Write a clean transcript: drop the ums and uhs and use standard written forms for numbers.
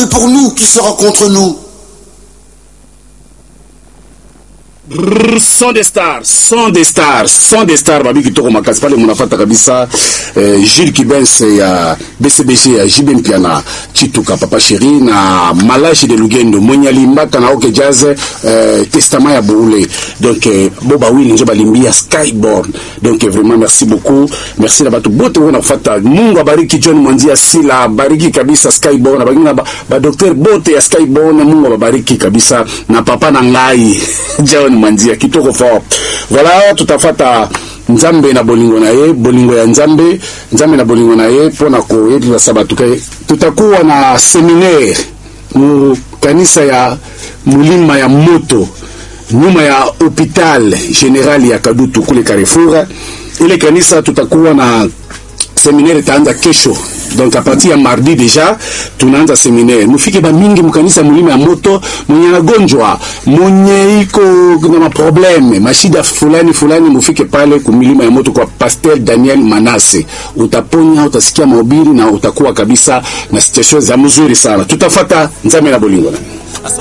seul pour nous qui sera contre nous. Son des stars babi kitoko makasi pale munafata kabisa. Jules Kibense ya BCBG ya Jibem Piana Chituka Papa Chéri na Malashi de Lugendo Monyalimbaka na Oke Jazz Testament ya Boule. Donc Boba Willy njo balimbia Skyborn. Donc vraiment merci beaucoup. Merci na batu bote wana fata. Mungu abariki John Mwanzia Sila, bariki kabisa Skyborn, bariki na ba docteur bote ya Skyborn, Mungu abariki kabisa na papa na ngai John Mwanzia kitoko fort. Voilà, tutafata Nzambe na bolingo na ye, bolingo ya Nzambe na bolingo na ye pona ko yetu sabatuka. Tutakuwa na seminaire mu kanisa ya Mulima ya Moto nyuma ya hopital general ya Kadutu kule Carrefour. Ile kanisa tutakuwa na seminaire itaanza kesho. Donc à partir ya mardi déjà tunaanza seminaire. Mufike ba mingi mkanisa Mulima ya Moto, mwenye anagonjwa, mwenye iko na problème, mashida fulani mufike pale ku Mulima ya Moto kwa Pasteur Daniel Manase. Utaponya, utasikia mahubiri na utakuwa kabisa na situation za mzuri sana. Tutafata Nzambe na bolingo.